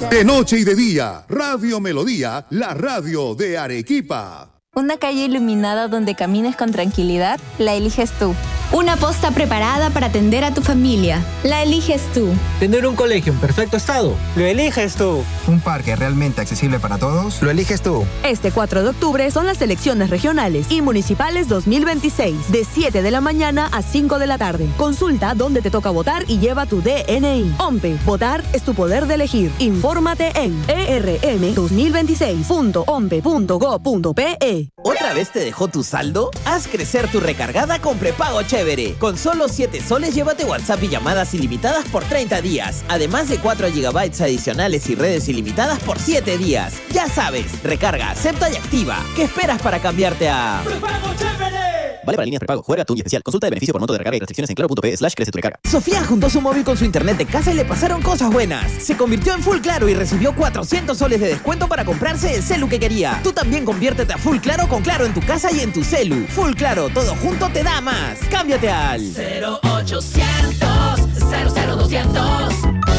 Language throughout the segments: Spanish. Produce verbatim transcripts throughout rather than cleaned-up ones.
De noche y de día, Radio Melodía, la radio de Arequipa. Una calle iluminada donde camines con tranquilidad, la eliges tú. Una posta preparada para atender a tu familia, la eliges tú. Tener un colegio en perfecto estado, lo eliges tú. Un parque realmente accesible para todos, lo eliges tú. Este cuatro de octubre son las elecciones regionales y municipales dos mil veintiséis, de siete de la mañana a cinco de la tarde. Consulta dónde te toca votar y lleva tu D N I. OMPE, votar es tu poder de elegir. Infórmate en e r m dos mil veintiséis punto ompe punto go punto pe. ¿Otra vez te dejó tu saldo? Haz crecer tu recargada con prepago chévere. Con solo siete soles llévate WhatsApp y llamadas ilimitadas por treinta días. Además de cuatro gigabytes adicionales y redes ilimitadas por siete días. Ya sabes, recarga, acepta y activa. ¿Qué esperas para cambiarte a ¡Prepago chévere! Vale para líneas prepago, juega tú y especial. Consulta de beneficio por monto de recarga y restricciones en claro.pe slash crece tu recarga. Sofía juntó su móvil con su internet de casa y le pasaron cosas buenas. Se convirtió en Full Claro y recibió cuatrocientos soles de descuento para comprarse el celu que quería. Tú también conviértete a Full Claro con Claro en tu casa y en tu celu. Full Claro, todo junto te da más. Cámbiate al cero ochocientos cero cero doscientos.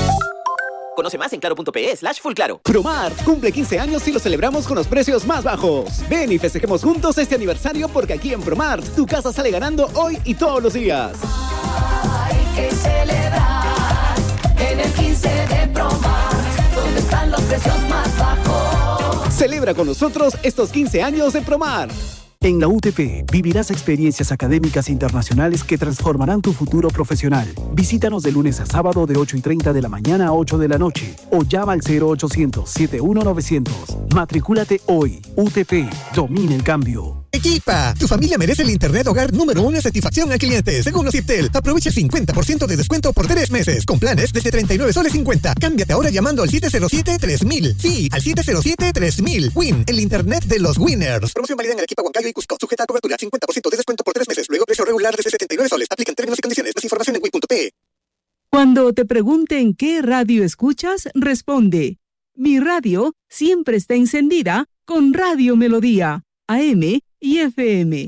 Conoce más en claro.pe slash full claro. Promar cumple quince años y lo celebramos con los precios más bajos. Ven y festejemos juntos este aniversario porque aquí en Promar tu casa sale ganando hoy y todos los días. Hay que celebrar en el quince de Promar, donde están los precios más bajos. Celebra con nosotros estos quince años de Promar. En la U T P vivirás experiencias académicas internacionales que transformarán tu futuro profesional. Visítanos de lunes a sábado de ocho y treinta de la mañana a ocho de la noche o llama al cero ochocientos setenta y uno novecientos. Matricúlate hoy. U T P, domina el cambio. Equipa, tu familia merece el internet hogar número uno en satisfacción al cliente. Según Ociptel, aprovecha el cincuenta por ciento de descuento por tres meses, con planes desde treinta y nueve soles cincuenta. Cámbiate ahora llamando al siete cero siete tres mil. Sí, al siete cero siete tres mil. Win, el internet de los winners. Promoción válida en Arequipa, Huancayo y Cusco. Sujeta a cobertura, cincuenta por ciento de descuento por tres meses. Luego precio regular desde setenta y nueve soles. Aplican términos y condiciones. Más información en win punto pe. Cuando te pregunten qué radio escuchas, responde: mi radio siempre está encendida con Radio Melodía, A M y F M.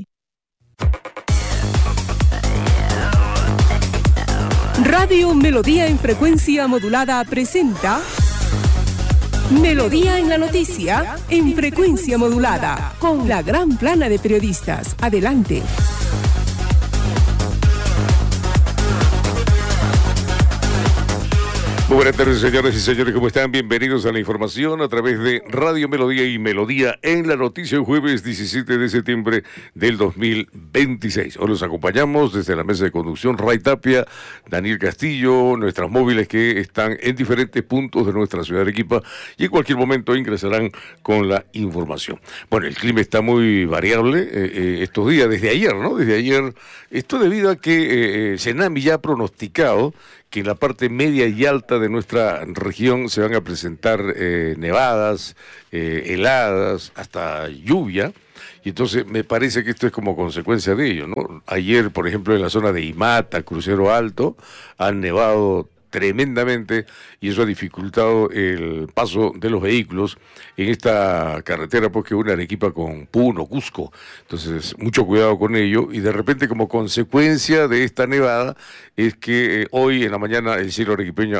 Radio Melodía en frecuencia modulada presenta Melodía en la noticia en frecuencia modulada con la gran plana de periodistas. Adelante. Muy buenas tardes, señores y señores, ¿cómo están? Bienvenidos a la información a través de Radio Melodía y Melodía en la noticia, jueves diecisiete de septiembre del dos mil veintiséis. Hoy los acompañamos desde la mesa de conducción Ray Tapia, Daniel Castillo, nuestras móviles que están en diferentes puntos de nuestra ciudad de Arequipa y en cualquier momento ingresarán con la información. Bueno, el clima está muy variable eh, eh, estos días, desde ayer, ¿no? Desde ayer, esto debido a que eh, Senami ya ha pronosticado que en la parte media y alta de nuestra región se van a presentar eh, nevadas, eh, heladas, hasta lluvia, y entonces me parece que esto es como consecuencia de ello, ¿no? Ayer, por ejemplo, en la zona de Imata, Crucero Alto, han nevado tremendamente y eso ha dificultado el paso de los vehículos en esta carretera pues que une Arequipa con Puno, Cusco. Entonces, mucho cuidado con ello y de repente como consecuencia de esta nevada es que eh, hoy en la mañana el cielo arequipeño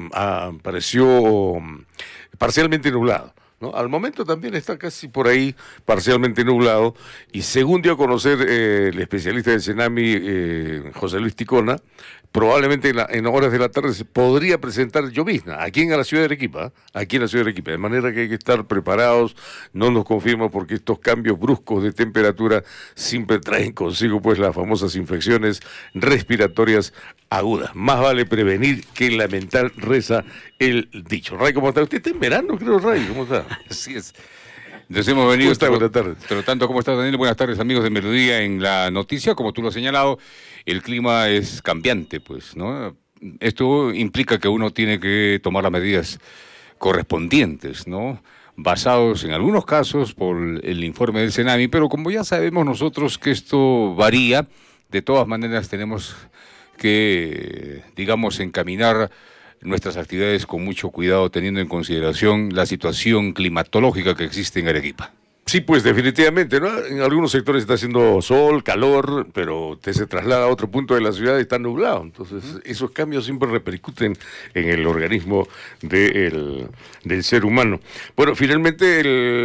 apareció parcialmente nublado, ¿no? Al momento también está casi por ahí parcialmente nublado y según dio a conocer eh, el especialista del Senami, eh, José Luis Ticona, probablemente en, la, en horas de la tarde se podría presentar llovizna aquí en la ciudad de Arequipa, aquí en la ciudad de Arequipa, de manera que hay que estar preparados, no nos confirma porque estos cambios bruscos de temperatura siempre traen consigo pues las famosas infecciones respiratorias agudas. Más vale prevenir que lamentar, reza el dicho. Ray, ¿cómo está? Usted está en verano, creo, Ray, ¿cómo está? Así es. Entonces hemos venido... ¿Cómo está? Buenas tardes. Por lo tanto, ¿cómo estás, Daniel? Buenas tardes, amigos de Melodía en la noticia. Como tú lo has señalado, el clima es cambiante, pues, ¿no? Esto implica que uno tiene que tomar las medidas correspondientes, ¿no? Basados en algunos casos por el informe del Senami, pero como ya sabemos nosotros que esto varía, de todas maneras tenemos que, digamos, encaminar nuestras actividades con mucho cuidado, teniendo en consideración la situación climatológica que existe en Arequipa. Sí, pues definitivamente, ¿no? En algunos sectores está haciendo sol, calor, pero te se traslada a otro punto de la ciudad y está nublado. Entonces, uh-huh. esos cambios siempre repercuten en el organismo de el, del ser humano. Bueno, finalmente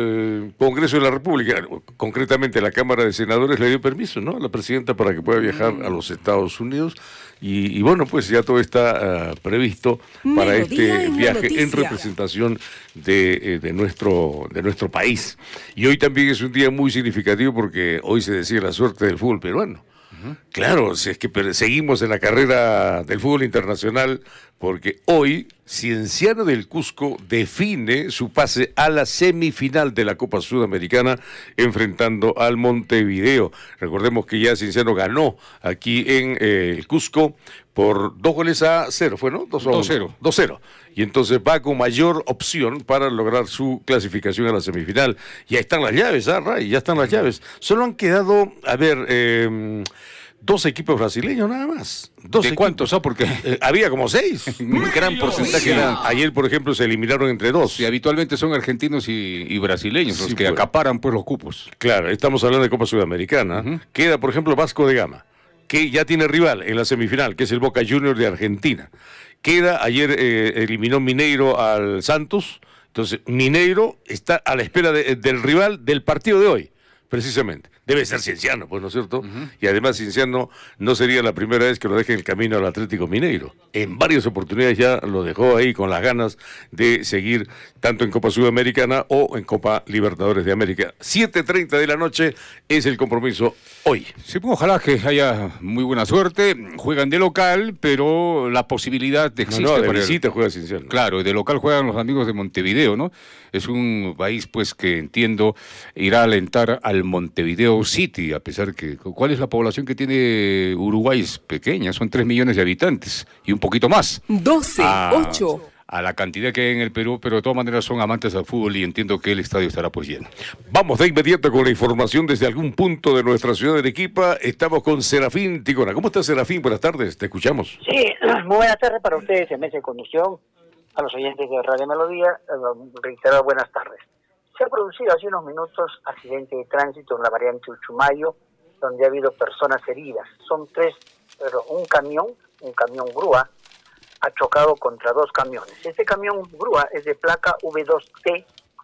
el Congreso de la República, concretamente la Cámara de Senadores, le dio permiso, ¿no?, a la presidenta para que pueda viajar uh-huh. a los Estados Unidos. Y, y bueno, pues ya todo está uh, previsto para Melodía este viaje en representación de, eh, de, nuestro, de nuestro país. Y hoy también es un día muy significativo porque hoy se decide la suerte del fútbol peruano. Uh-huh. Claro, si es que seguimos en la carrera del fútbol internacional, porque hoy Cienciano del Cusco define su pase a la semifinal de la Copa Sudamericana enfrentando al Montevideo. Recordemos que ya Cienciano ganó aquí en eh, el Cusco por dos goles a cero, ¿fue, no? dos cero. dos cero. Y entonces va con mayor opción para lograr su clasificación a la semifinal. Y ahí están las llaves, ¿ah, Ray? Ya están las llaves. Solo han quedado, a ver, eh, dos equipos brasileños nada más. Dos ¿De equipos. cuántos? ¿Ah? Porque eh, había como seis. Un gran porcentaje. Era, ayer, por ejemplo, se eliminaron entre dos. Y habitualmente son argentinos y, y brasileños sí, los que pues. acaparan pues los cupos. Claro, estamos hablando de Copa Sudamericana. Uh-huh. Queda, por ejemplo, Vasco de Gama, que ya tiene rival en la semifinal, que es el Boca Juniors de Argentina. Queda, ayer eh, eliminó Mineiro al Santos, entonces Mineiro está a la espera de, del rival del partido de hoy, precisamente. Debe ser Cienciano, pues, ¿no es cierto? Uh-huh. Y además Cienciano no sería la primera vez que lo deje en el camino al Atlético Mineiro. En varias oportunidades ya lo dejó ahí con las ganas de seguir tanto en Copa Sudamericana o en Copa Libertadores de América. siete treinta de la noche es el compromiso hoy. Sí, pues, ojalá que haya muy buena suerte. Juegan de local, pero la posibilidad existe. No, no, de para visita el... juega Cienciano. Claro, de local juegan los amigos de Montevideo, ¿no? Es un país, pues, que entiendo irá a alentar al Montevideo City, a pesar que... ¿Cuál es la población que tiene Uruguay? Es pequeña, son tres millones de habitantes y un poquito más. doce, ocho. A la cantidad que hay en el Perú, pero de todas maneras son amantes del fútbol y entiendo que el estadio estará pues lleno. Vamos de inmediato con la información desde algún punto de nuestra ciudad de Arequipa. Estamos con Serafín Ticona. ¿Cómo estás, Serafín? Buenas tardes, te escuchamos. Sí, muy buenas tardes para ustedes en Mesa de Conducción, a los oyentes de Radio Melodía, reiterar buenas tardes. Se ha producido hace unos minutos accidente de tránsito en la variante Uchumayo, donde ha habido personas heridas. Son tres, pero un camión, un camión grúa, ha chocado contra dos camiones. Este camión grúa es de placa V dos T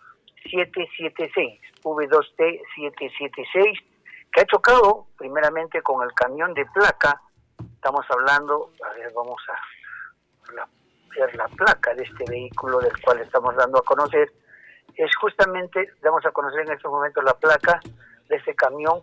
siete siete seis, V dos T siete siete seis, que ha chocado primeramente con el camión de placa. Estamos hablando, a ver, vamos a la, ver la placa de este vehículo del cual estamos dando a conocer. Es justamente, damos a conocer en estos momentos la placa de este camión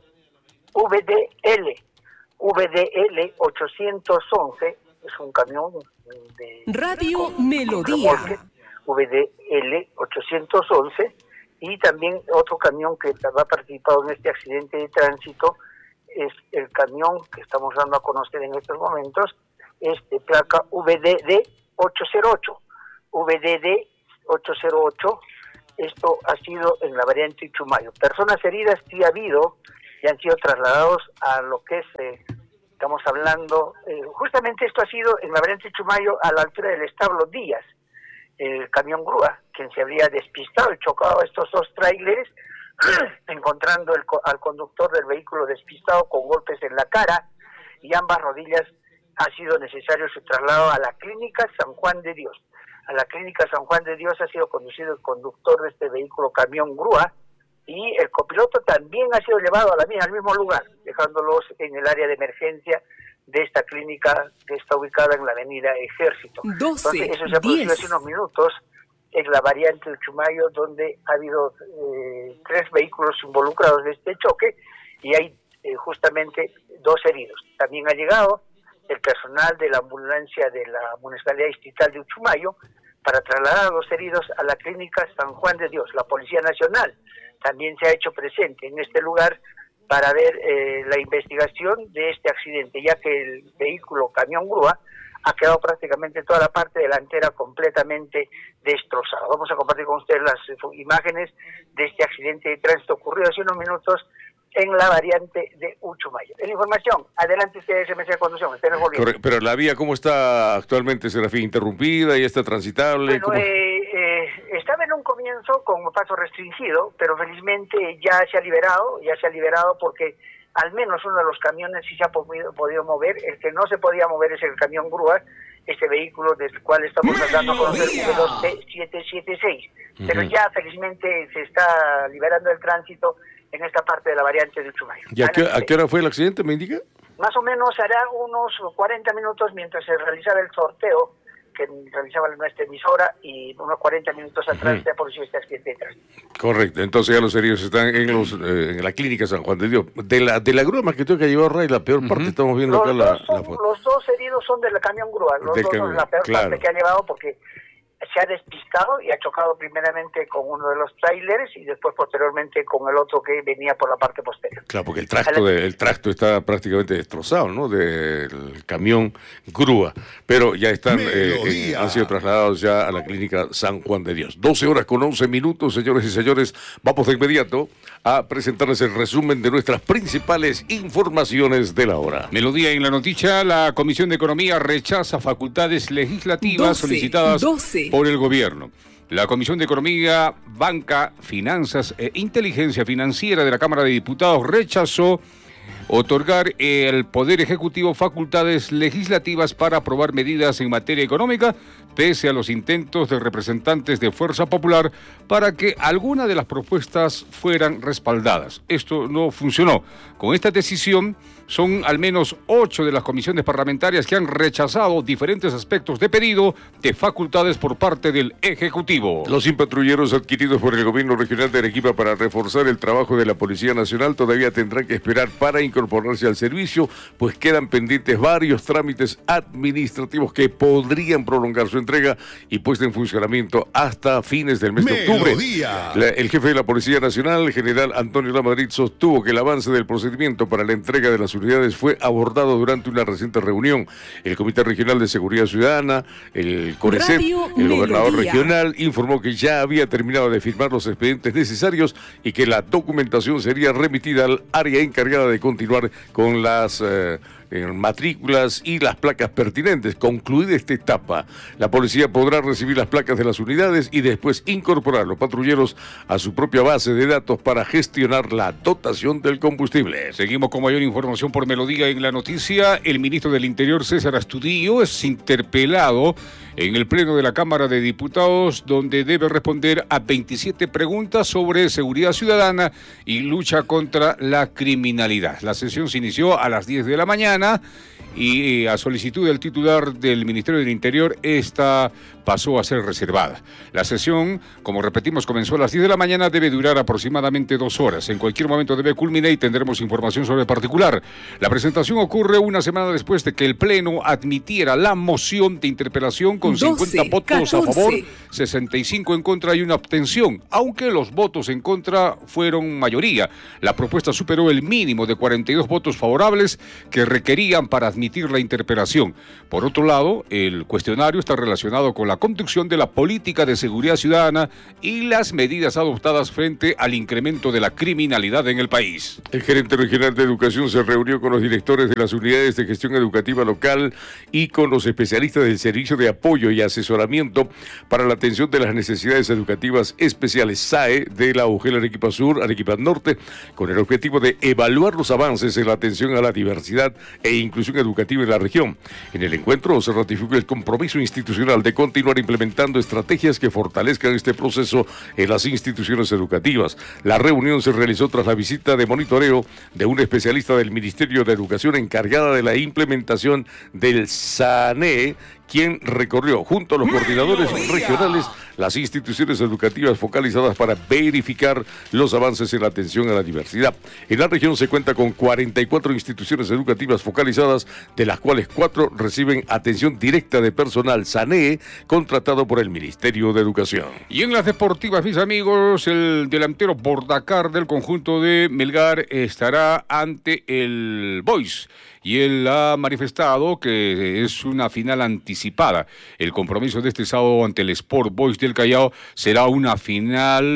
V D L, V D L ochocientos once, es un camión de Radio Melodía, V D L ochocientos once, y también otro camión que ha participado en este accidente de tránsito es el camión que estamos dando a conocer en estos momentos, es de placa V D D ochocientos ocho, V D D ochocientos ocho. Esto ha sido en la variante Uchumayo. Personas heridas sí ha habido y han sido trasladados a lo que es, eh, estamos hablando, eh, justamente esto ha sido en la variante Uchumayo a la altura del establo Díaz, el camión grúa, quien se habría despistado y chocado a estos dos tráileres, encontrando el, al conductor del vehículo despistado con golpes en la cara y ambas rodillas. Ha sido necesario su traslado a la clínica San Juan de Dios. A la clínica San Juan de Dios ha sido conducido el conductor de este vehículo camión grúa y el copiloto también ha sido llevado a la, al mismo lugar, dejándolos en el área de emergencia de esta clínica que está ubicada en la avenida Ejército. doce, Entonces, eso se ha producido hace unos minutos en la variante Uchumayo, donde ha habido eh, tres vehículos involucrados de este choque y hay eh, justamente dos heridos. También ha llegado el personal de la ambulancia de la Municipalidad Distrital de Uchumayo para trasladar a los heridos a la clínica San Juan de Dios. La Policía Nacional también se ha hecho presente en este lugar para ver eh, la investigación de este accidente, ya que el vehículo camión grúa ha quedado prácticamente toda la parte delantera completamente destrozada. Vamos a compartir con ustedes las imágenes de este accidente de tránsito ocurrido hace unos minutos en la variante de Uchumayo. En información, adelante ustedes, M C de Conducción, estén volviendo. Pero la vía, ¿cómo está actualmente, Serafín? ¿Interrumpida? ¿Ya está transitable? Bueno, eh, eh, estaba en en un comienzo con un paso restringido, pero felizmente ya se ha liberado, ya se ha liberado porque al menos uno de los camiones sí se ha podido, podido mover. El que no se podía mover es el camión grúa, este vehículo del cual estamos hablando con el siete siete seis. Uh-huh. Pero ya felizmente se está liberando el tránsito en esta parte de la variante de Uchumayo. ¿Y a qué, a qué hora fue el accidente, me indica? Más o menos hará unos cuarenta minutos mientras se realizaba el sorteo que realizaba nuestra emisora, y unos cuarenta minutos atrás uh-huh. la policía está accidente de tránsito. Correcto, entonces ya los heridos están en los eh, en la clínica San Juan de Dios. De la de la grúa más que tengo que llevar Ray, la peor uh-huh. parte, estamos viendo los acá la, son, la foto. Los dos heridos son del camión grúa, los dos camión, son la peor claro. parte que ha llevado porque se ha despistado y ha chocado primeramente con uno de los trailers y después posteriormente con el otro que venía por la parte posterior. Claro, porque el tracto, de, el tracto está prácticamente destrozado, ¿no? Del camión grúa, pero ya están, eh, han sido trasladados ya a la clínica San Juan de Dios. doce horas con once minutos, señores y señores, vamos de inmediato a presentarles el resumen de nuestras principales informaciones de la hora. Melodía en la noticia, la Comisión de Economía rechaza facultades legislativas doce, solicitadas doce. Por el gobierno. La Comisión de Economía, Banca, Finanzas e Inteligencia Financiera de la Cámara de Diputados rechazó otorgar al Poder Ejecutivo facultades legislativas para aprobar medidas en materia económica, pese a los intentos de representantes de Fuerza Popular para que alguna de las propuestas fueran respaldadas. Esto no funcionó. Con esta decisión, son al menos ocho de las comisiones parlamentarias que han rechazado diferentes aspectos de pedido de facultades por parte del Ejecutivo. Los cien patrulleros adquiridos por el gobierno regional de Arequipa para reforzar el trabajo de la Policía Nacional todavía tendrán que esperar para incorporarse al servicio, pues quedan pendientes varios trámites administrativos que podrían prolongar su entrega y puesta en funcionamiento hasta fines del mes de octubre. La, el jefe de la Policía Nacional, el general Antonio Lamadrid, sostuvo que el avance del procedimiento para la entrega de las unidades fue abordado durante una reciente reunión. El Comité Regional de Seguridad Ciudadana, el CORECEP, el gobernador regional, informó que ya había terminado de firmar los expedientes necesarios y que la documentación sería remitida al área encargada de continuar con las eh, matrículas y las placas pertinentes. Concluida esta etapa, la policía podrá recibir las placas de las unidades y después incorporar los patrulleros a su propia base de datos para gestionar la dotación del combustible. Seguimos con mayor información por Melodía en la noticia. El ministro del Interior, César Astudillo, es interpelado en el Pleno de la Cámara de Diputados, donde debe responder a veintisiete preguntas sobre seguridad ciudadana y lucha contra la criminalidad. La sesión se inició a las diez de la mañana y a solicitud del titular del Ministerio del Interior, esta pasó a ser reservada. La sesión, como repetimos, comenzó a las diez de la mañana, debe durar aproximadamente dos horas. En cualquier momento debe culminar y tendremos información sobre el particular. La presentación ocurre una semana después de que el Pleno admitiera la moción de interpelación con cincuenta votos a favor, sesenta y cinco en contra y una abstención, aunque los votos en contra fueron mayoría. La propuesta superó el mínimo de cuarenta y dos votos favorables que requerían para admitir la interpelación. Por otro lado, el cuestionario está relacionado con la conducción de la política de seguridad ciudadana y las medidas adoptadas frente al incremento de la criminalidad en el país. El gerente regional de educación se reunió con los directores de las unidades de gestión educativa local y con los especialistas del Servicio de Apoyo y Asesoramiento para la atención de las necesidades educativas especiales S A E de la UGEL Arequipa Sur, Arequipa Norte, con el objetivo de evaluar los avances en la atención a la diversidad e inclusión educativa en la región. En el encuentro se ratificó el compromiso institucional de continuar implementando estrategias que fortalezcan este proceso en las instituciones educativas. La reunión se realizó tras la visita de monitoreo de un especialista del Ministerio de Educación encargada de la implementación del S A N E, quien recorrió junto a los coordinadores regionales las instituciones educativas focalizadas para verificar los avances en la atención a la diversidad. En la región se cuenta con cuarenta y cuatro instituciones educativas focalizadas, de las cuales cuatro reciben atención directa de personal S A N E contratado por el Ministerio de Educación. Y en las deportivas, mis amigos, el delantero Bordacar del conjunto de Melgar estará ante el Boys. Y él ha manifestado que es una final anticipada. El compromiso de este sábado ante el Sport Boys del Callao será una final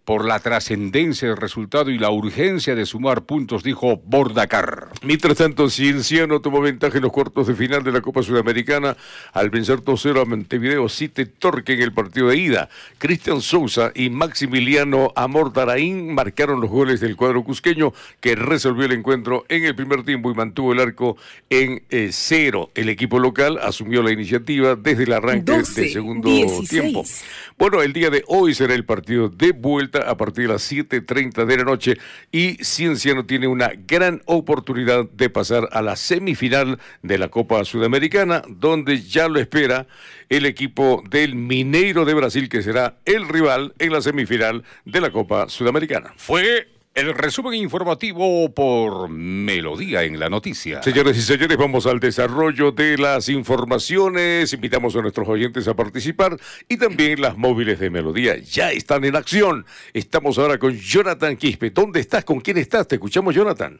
por la trascendencia del resultado y la urgencia de sumar puntos, dijo Bordacar. Mientras tanto, Cienciano tomó ventaja en los cuartos de final de la Copa Sudamericana al vencer dos cero a Montevideo City Torque en el partido de ida. Cristian Sousa y Maximiliano Amordaraín marcaron los goles del cuadro cusqueño, que resolvió el encuentro en el primer tiempo y mantuvo el arco en eh, cero. El equipo local asumió la iniciativa desde el arranque doce, del segundo dieciséis. tiempo. Bueno, el día de hoy será el partido de vuelta a partir de las siete y treinta de la noche y Cienciano tiene una gran oportunidad de pasar a la semifinal de la Copa Sudamericana, donde ya lo espera el equipo del Mineiro de Brasil, que será el rival en la semifinal de la Copa Sudamericana. Fue el resumen informativo por Melodía en la Noticia. Señores y señores, vamos al desarrollo de las informaciones. Invitamos a nuestros oyentes a participar y también las móviles de Melodía ya están en acción. Estamos ahora con Jonathan Quispe. ¿Dónde estás? ¿Con quién estás? Te escuchamos, Jonathan.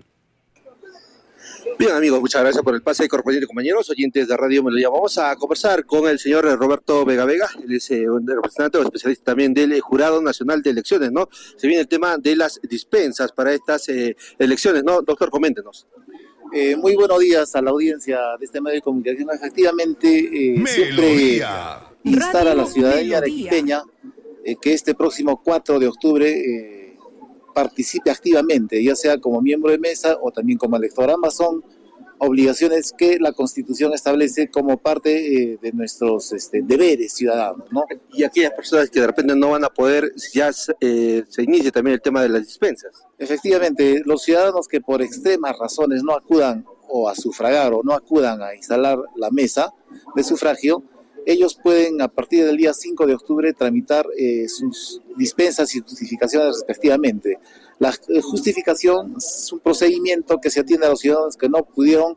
Bien, amigos, muchas gracias por el pase, compañeros y compañeros, oyentes de Radio Melodía. Vamos a conversar con el señor Roberto Vega Vega, él es eh, un representante o especialista también del Jurado Nacional de Elecciones, ¿no? Se viene el tema de las dispensas para estas eh, elecciones, ¿no? Doctor, coméntenos. Eh, muy buenos días a la audiencia de este medio de comunicación. Efectivamente, eh, siempre instar a la ciudadanía arequipeña eh, que este próximo cuatro de octubre eh, participe activamente, ya sea como miembro de mesa o también como elector. Ambas son obligaciones que la Constitución establece como parte eh, de nuestros este, deberes ciudadanos, ¿no? Y aquellas personas que de repente no van a poder, ya eh, se inicia también el tema de las dispensas. Efectivamente, los ciudadanos que por extremas razones no acudan o a sufragar o no acudan a instalar la mesa de sufragio, ellos pueden a partir del día cinco de octubre tramitar eh, sus dispensas y justificaciones respectivamente. La justificación es un procedimiento que se atiende a los ciudadanos que no pudieron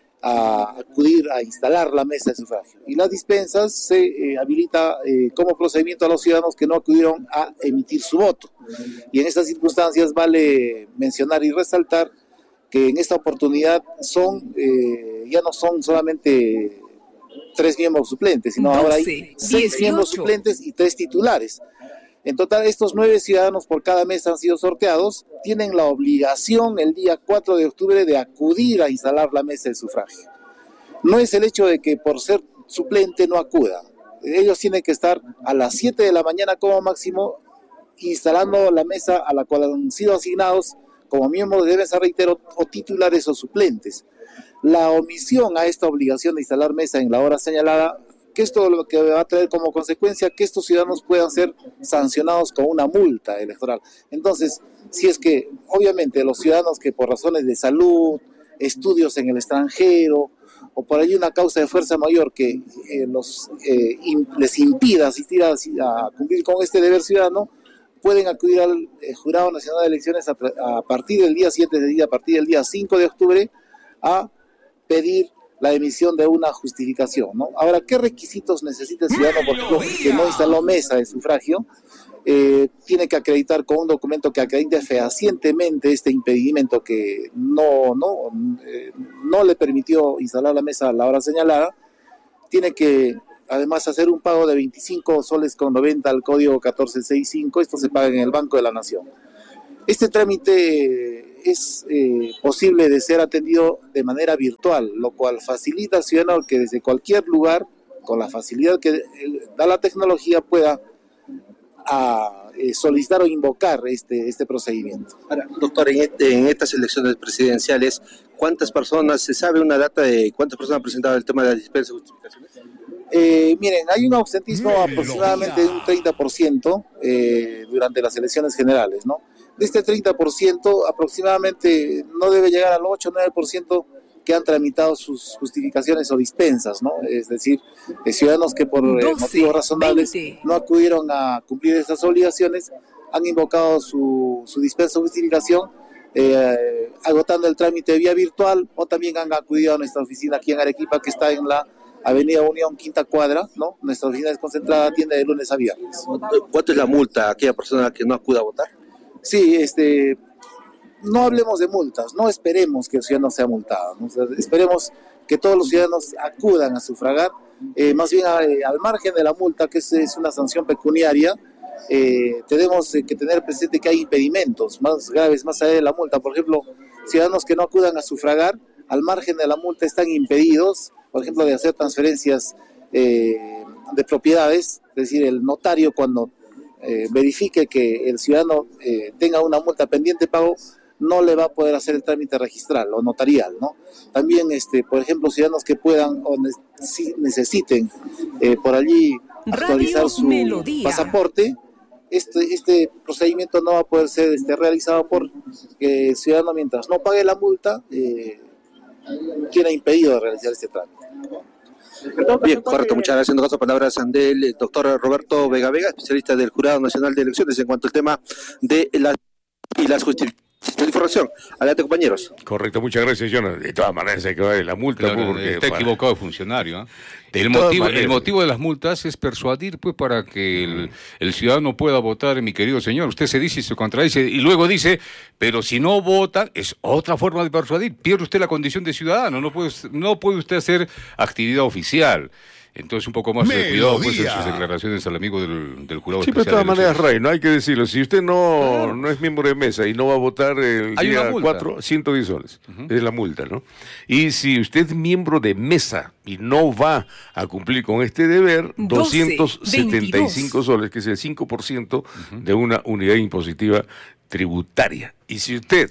a acudir a instalar la mesa de sufragio. Y las dispensas se eh, habilita eh, como procedimiento a los ciudadanos que no acudieron a emitir su voto. Y en estas circunstancias vale mencionar y resaltar que en esta oportunidad son eh, ya no son solamente tres miembros suplentes, sino doce, ahora hay seis dieciocho miembros suplentes y tres titulares. En total, estos nueve ciudadanos por cada mes han sido sorteados, tienen la obligación el día cuatro de octubre de acudir a instalar la mesa de sufragio. No es el hecho de que por ser suplente no acuda. Ellos tienen que estar a las siete de la mañana como máximo instalando la mesa a la cual han sido asignados como miembros de mesa, reitero, o titulares o suplentes. La omisión a esta obligación de instalar mesa en la hora señalada, que esto lo que va a traer como consecuencia que estos ciudadanos puedan ser sancionados con una multa electoral. Entonces, si es que obviamente los ciudadanos que por razones de salud, estudios en el extranjero o por ahí una causa de fuerza mayor que eh, los, eh, in, les impida asistir a, a cumplir con este deber ciudadano, pueden acudir al eh, Jurado Nacional de Elecciones a, a partir del día siete, es decir, a partir del día cinco de octubre, a pedir la emisión de una justificación, ¿no? Ahora, ¿qué requisitos necesita el ciudadano, por ejemplo, que no instaló mesa de sufragio? Eh, tiene que acreditar con un documento que acredite fehacientemente este impedimento que no, no, eh, no le permitió instalar la mesa a la hora señalada. Tiene que además hacer un pago de veinticinco soles con noventa al código catorce sesenta y cinco, esto se paga en el Banco de la Nación. Este trámite es eh, posible de ser atendido de manera virtual, lo cual facilita al ciudadano que desde cualquier lugar, con la facilidad que da la tecnología, pueda a, eh, solicitar o invocar este, este procedimiento. Ahora, doctor, en, este, en estas elecciones presidenciales, ¿cuántas personas, se sabe una data de cuántas personas han presentado el tema de las dispensas y justificaciones? Eh, miren, hay un ausentismo aproximadamente de un treinta por ciento eh, durante las elecciones generales, ¿no? De este treinta por ciento, aproximadamente no debe llegar al ocho o nueve por ciento que han tramitado sus justificaciones o dispensas, ¿no? Es decir, de ciudadanos que por doce, eh, motivos razonables veinte no acudieron a cumplir estas obligaciones, han invocado su, su dispensa o justificación, eh, agotando el trámite vía virtual, o también han acudido a nuestra oficina aquí en Arequipa, que está en la Avenida Unión, quinta cuadra, ¿no? Nuestra oficina desconcentrada atiende de lunes a viernes. ¿Cuánto es la multa a aquella persona que no acuda a votar? Sí, este, no hablemos de multas, no esperemos que el ciudadano sea multado, ¿no? O sea, esperemos que todos los ciudadanos acudan a sufragar, eh, más bien a, eh, al margen de la multa, que es, es una sanción pecuniaria, eh, tenemos eh, que tener presente que hay impedimentos más graves más allá de la multa. Por ejemplo, ciudadanos que no acudan a sufragar, al margen de la multa están impedidos, por ejemplo, de hacer transferencias eh, de propiedades, es decir, el notario cuando eh, verifique que el ciudadano eh, tenga una multa pendiente de pago, no le va a poder hacer el trámite registral o notarial, ¿no? También, este, por ejemplo, ciudadanos que puedan o ne- necesiten eh, por allí actualizar su Melodía. pasaporte, este, este procedimiento no va a poder ser este, realizado porque el ciudadano, mientras no pague la multa, eh, tiene impedido de realizar este trámite. Bien, correcto, muchas gracias. En caso, palabras del doctor Roberto Vega Vega, especialista del Jurado Nacional de Elecciones en cuanto al tema de la y las justificaciones de información. Adelante, compañeros. Correcto, muchas gracias, Jonas. De todas maneras hay que darle la multa. Claro, porque está para... equivocado el funcionario. ¿eh? De El todas motivo, el maneras. motivo de las multas es persuadir pues para que el, el ciudadano pueda votar, mi querido señor. Usted se dice y se contradice y luego dice, pero si no vota, es otra forma de persuadir. Pierde usted la condición de ciudadano, no puede, no puede usted hacer actividad oficial. Entonces un poco más de cuidado pues, en sus declaraciones al amigo del, del jurado Sí, pero de especial. todas de maneras, elecciones. Ray, no hay que decirlo. Si usted no, claro. no es miembro de mesa y no va a votar el Hay día una multa. cuatro, ciento diez soles. Uh-huh. Es la multa, ¿no? Y si usted es miembro de mesa y no va a cumplir con este deber, doscientos setenta y cinco soles, que es el cinco por ciento uh-huh. de una unidad impositiva tributaria. Y si usted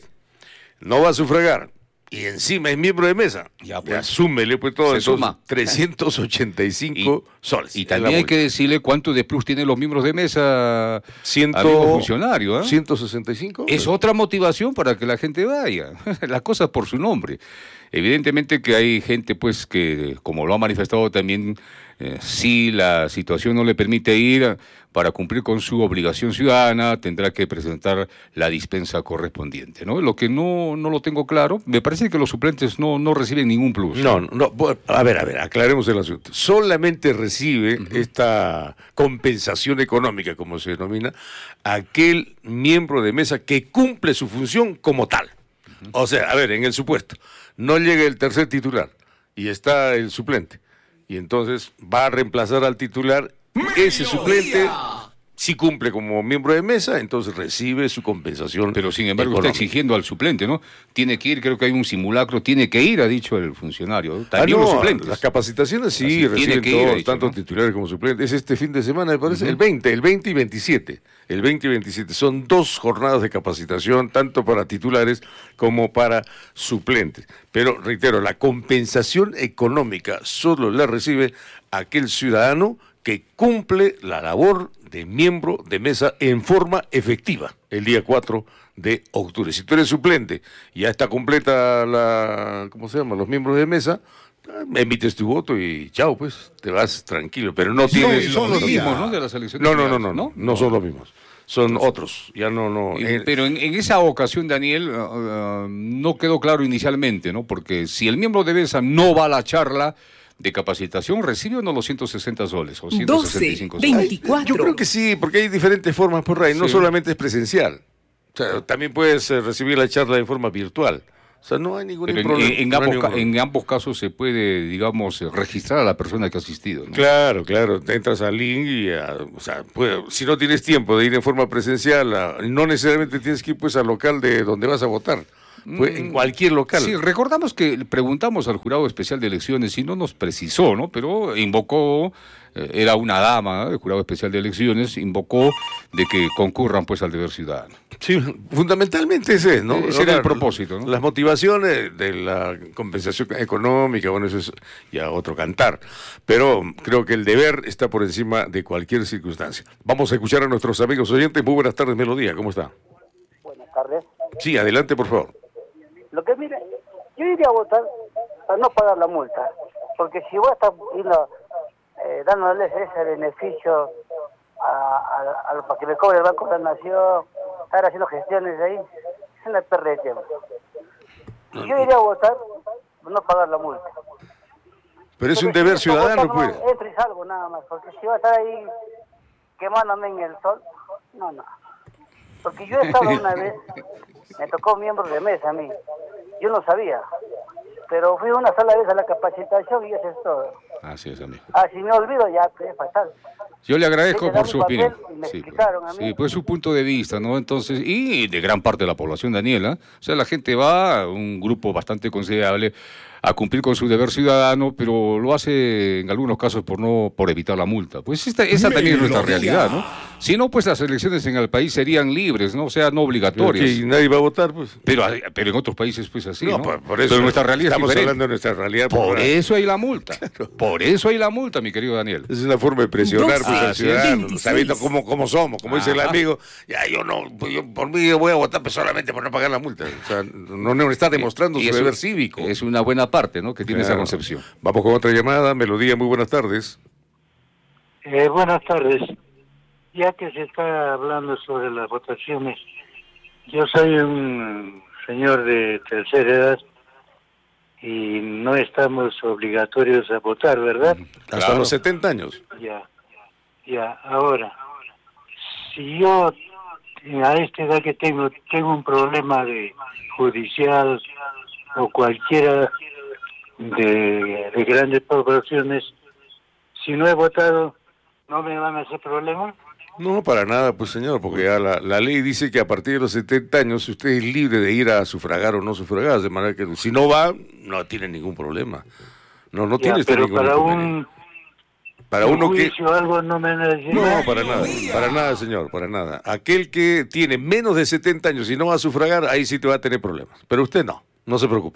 no va a sufragar y encima es miembro de mesa, ya pues, ya súmele pues todo eso, trescientos ochenta y cinco y, soles. Y también hay que decirle cuánto de plus tienen los miembros de mesa, Ciento, amigo funcionario. ¿eh? ¿ciento sesenta y cinco? Es otra motivación para que la gente vaya. Las cosas por su nombre. Evidentemente que hay gente pues que, como lo ha manifestado también, eh, si la situación no le permite ir, para cumplir con su obligación ciudadana tendrá que presentar la dispensa correspondiente, ¿no? Lo que no, no lo tengo claro, me parece que los suplentes no, no reciben ningún plus. No, no, a ver, a ver, aclaremos el asunto. Solamente recibe uh-huh. esta compensación económica, como se denomina, aquel miembro de mesa que cumple su función como tal. Uh-huh. O sea, a ver, en el supuesto, no llega el tercer titular y está el suplente, y entonces va a reemplazar al titular. Ese suplente, si cumple como miembro de mesa, entonces recibe su compensación. Pero sin embargo económica. está exigiendo al suplente, ¿no? Tiene que ir, creo que hay un simulacro, tiene que ir, ha dicho el funcionario. También ah, no, los suplentes. Las capacitaciones sí, Así, reciben todos, ir, dicho, tanto ¿no? titulares como suplentes. Es este fin de semana, me parece, uh-huh. el veinte, el veinte y veintisiete. El veinte y veintisiete. Son dos jornadas de capacitación, tanto para titulares como para suplentes. Pero, reitero, la compensación económica solo la recibe aquel ciudadano que cumple la labor de miembro de mesa en forma efectiva el día cuatro de octubre. Si tú eres suplente y ya está completa la, ¿cómo se llama? Los miembros de mesa, emites tu voto y chao, pues, te vas tranquilo, pero no son, tienes... Son los mismos, ¿no? De las elecciones. No, no, no, no, no, no son los mismos. Son otros, ya no, no. Eh, pero en, en esa ocasión, Daniel, uh, uh, no quedó claro inicialmente, ¿no? Porque si el miembro de mesa no va a la charla de capacitación, ¿recibe o no los ciento sesenta soles o ciento sesenta y cinco soles? veinticuatro. Yo creo que sí, porque hay diferentes formas por ahí, no sí. solamente es presencial. O sea, también puedes eh, recibir la charla de forma virtual. O sea, no hay ningún Pero problema. En, en, no ambos, ningún en ambos casos se puede, digamos, registrar a la persona que ha asistido, ¿no? Claro, claro. Te entras al link y, a, o sea, puede, si no tienes tiempo de ir en forma presencial, a, no necesariamente tienes que ir pues al local de donde vas a votar. Pues, en cualquier local. Sí, recordamos que preguntamos al Jurado Especial de Elecciones y no nos precisó, ¿no? Pero invocó, eh, era una dama, ¿no? del Jurado Especial de Elecciones, invocó de que concurran pues al deber ciudadano. Sí, fundamentalmente ese es, ¿no? Ese Ahora, era el propósito, ¿no? Las motivaciones de la compensación económica, bueno, eso es ya otro cantar. Pero creo que el deber está por encima de cualquier circunstancia. Vamos a escuchar a nuestros amigos oyentes. Muy buenas tardes, Melodía, ¿cómo está? Buenas tardes. Sí, adelante, por favor. Lo que mire, yo iría a votar para no pagar la multa, porque si voy a estar yendo, eh, dándoles ese beneficio a, a, a, para que me cobre el Banco de la Nación, estar haciendo gestiones de ahí, es una pérdida de tiempo. Y yo iría a votar para no pagar la multa. Pero es porque un deber si ciudadano, votar, pues. No, entro y salgo nada más, porque si va a estar ahí quemándome en el sol, no, no. Porque yo he estado una vez, me tocó miembro de mesa a mí, yo no sabía, pero fui una sola vez a la capacitación y eso es todo. Así es, amigo. Ah, si me olvido ya, es fatal. Yo le agradezco Hay que por dar su mi opinión. papel y me Sí, explicaron a mí. sí, pues su punto de vista, ¿no? Entonces, y de gran parte de la población, Daniela, o sea, la gente va, un grupo bastante considerable, a cumplir con su deber ciudadano, pero lo hace en algunos casos por no por evitar la multa. Pues esta, esa también es nuestra realidad, ¿no? Si no, pues las elecciones en el país serían libres, ¿no? O sea, no obligatorias. Y nadie va a votar, pues. Pero, pero en otros países, pues así, ¿no? No, por, por eso. Pero nuestra realidad estamos es diferente. hablando de nuestra realidad. Por, por eso hay la multa. Claro. Por eso hay la multa, mi querido Daniel. Es una forma de presionar doce, pues, al ciudadano, veintiséis. sabiendo cómo, cómo somos, como dice el Ajá. amigo. Ya, yo no, pues, yo, por mí yo voy a votar pues, solamente por no pagar la multa. O sea, no, no está demostrando Y su eso deber cívico. Es una buena parte, ¿no? Que tiene Claro. esa concepción. Vamos con otra llamada. Melodía, muy buenas tardes. Eh, buenas tardes. Ya que se está hablando sobre las votaciones, yo soy un señor de tercera edad y no estamos obligatorios a votar, ¿verdad? Hasta claro. los setenta años. Ya, ya. Ahora, si yo a esta edad que tengo, tengo un problema de judicial o cualquiera de, de grandes poblaciones, si no he votado, ¿no me van a hacer problema? No, para nada, pues señor, porque ya la, la ley dice que a partir de los setenta años usted es libre de ir a sufragar o no sufragar, de manera que si no va, no tiene ningún problema. No, no Ya, tiene usted pero ningún para inconveniente. un, Para un uno que... juicio o algo no me van a decir No, nada. para nada, para nada, señor, para nada. Aquel que tiene menos de setenta años y no va a sufragar, ahí sí te va a tener problemas. Pero usted no, no se preocupe.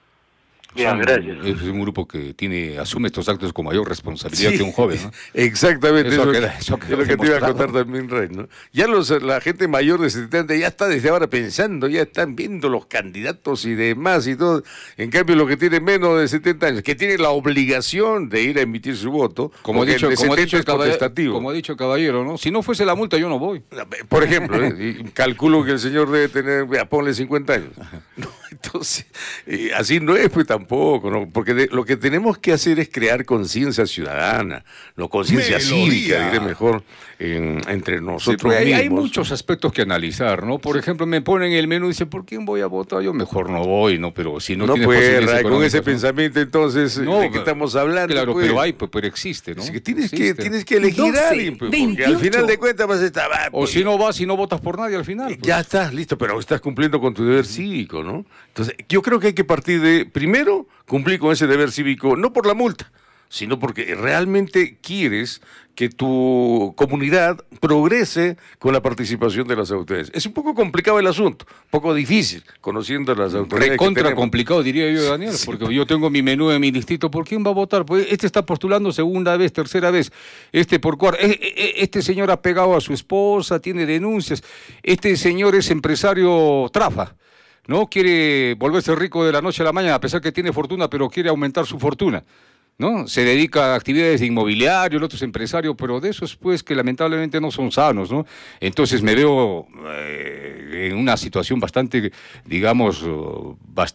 Bien, gracias. Es un grupo que tiene asume estos actos con mayor responsabilidad Sí, que un joven, ¿no? Exactamente, Eso eso, queda- eso queda es lo que te iba a demostrado. contar también, Rey, ¿no? Ya los, la gente mayor de setenta ya está desde ahora pensando, ya están viendo los candidatos y demás y todo. En cambio, los que tienen menos de setenta años, que tienen la obligación de ir a emitir su voto, Como ha porque dicho, el de como ha setenta dicho el es caballero, potestativo. como ha dicho el caballero, ¿no? Si no fuese la multa, yo no voy. Por ejemplo, ¿eh? Y calculo que el señor debe tener, vea, ponle cincuenta años. No, entonces, eh, así no es pues tampoco, ¿no? Porque de- lo que tenemos que hacer es crear conciencia ciudadana, no conciencia Melodía. cívica, diré mejor, en- entre Sí, nosotros pues hay, hay mismos. muchos aspectos que analizar, ¿no? Por ejemplo, me ponen el menú y dicen, ¿por quién voy a votar? Yo mejor no voy, ¿no? Pero si no, No, tienes pues, posibilidades Ray, con económicas, ese ¿no? pensamiento entonces, No, ¿de qué estamos hablando? Claro, pues? pero hay, pues, pero existe, ¿no? Es que tienes, que, Existe. tienes que elegir a alguien, pues, porque al final de cuentas vas a estar... ah, O pues, si no vas y no votas por nadie al final. pues. Ya estás, listo, pero estás cumpliendo con tu deber cívico, ¿no? Entonces, yo creo que hay que partir de, primero, cumplir con ese deber cívico, no por la multa, sino porque realmente quieres que tu comunidad progrese con la participación de las autoridades. Es un poco complicado el asunto, un poco difícil, conociendo las autoridades que Recontra tenemos. complicado, diría yo, Daniel, porque yo tengo mi menú en mi distrito. ¿Por quién va a votar? Pues este está postulando segunda vez, tercera vez, este por cuarta. E- e- Este señor ha pegado a su esposa, tiene denuncias. Este señor es empresario trafa, ¿no? Quiere volverse rico de la noche a la mañana, a pesar que tiene fortuna, pero quiere aumentar su fortuna, ¿no? Se dedica a actividades de inmobiliario, el otro es empresario, pero de esos pues que lamentablemente no son sanos, ¿no? Entonces me veo eh, en una situación bastante, digamos, oh,